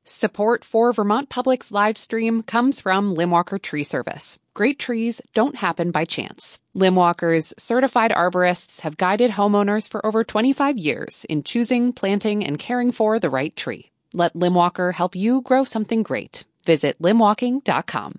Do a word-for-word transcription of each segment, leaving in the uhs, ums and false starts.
Support for Vermont Public's live stream comes from Limwalker Tree Service. Great trees don't happen by chance. Limwalker's certified arborists have guided homeowners for over twenty-five years in choosing, planting, and caring for the right tree. Let Limwalker help you grow something great. Visit limwalking dot com.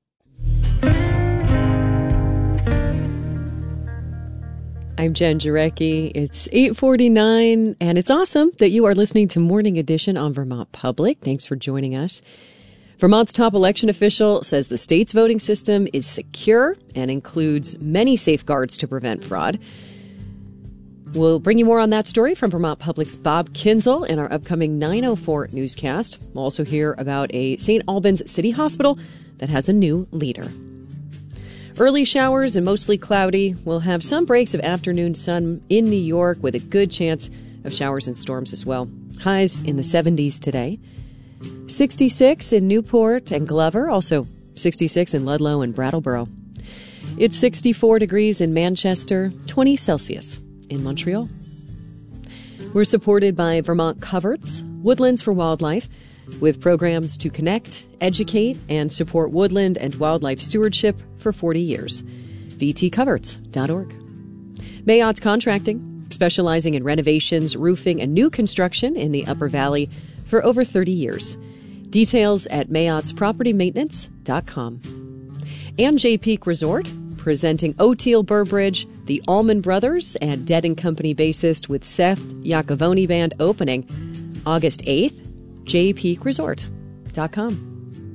I'm Jen Jarecki. It's eight forty-nine, and it's awesome that you are listening to Morning Edition on Vermont Public. Thanks for joining us. Vermont's top election official says the state's voting system is secure and includes many safeguards to prevent fraud. We'll bring you more on that story from Vermont Public's Bob Kinzel in our upcoming nine oh four newscast. We'll also hear about a Saint Albans City Hospital that has a new leader. Early showers and mostly cloudy. We'll have some breaks of afternoon sun in New York with a good chance of showers and storms as well. Highs in the seventies today. sixty-six in Newport and Glover, also sixty-six in Ludlow and Brattleboro. It's sixty-four degrees in Manchester, twenty Celsius in Montreal. We're supported by Vermont Coverts, Woodlands for Wildlife, with programs to connect, educate, and support woodland and wildlife stewardship for forty years. v t coverts dot org. Mayotte's Contracting, specializing in renovations, roofing, and new construction in the Upper Valley for over thirty years. Details at mayotte's property maintenance dot com. And Jay Peak Resort, presenting Oteil Burbridge, the Allman Brothers, and Dead and Company bassist with Seth Iacovoni Band opening August eighth. jay peak resort dot com.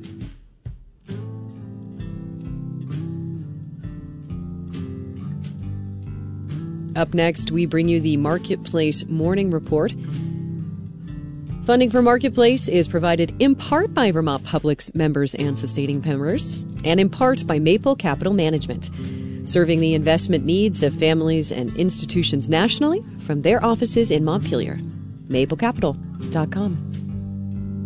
Up next, we bring you the Marketplace Morning Report. Funding for Marketplace is provided in part by Vermont Public's members and sustaining members, and in part by Maple Capital Management, serving the investment needs of families and institutions nationally from their offices in Montpelier. maple capital dot com.